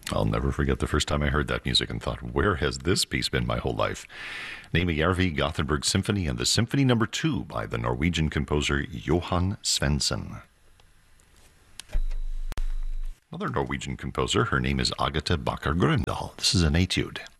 I'll never forget the first time I heard that music and thought, where has this piece been my whole life? Nemi Järvi Gothenburg Symphony and the Symphony No. 2 by the Norwegian composer Johan Svensson. Another Norwegian composer, her name is Agathe Bakker Grøndahl. This is an etude.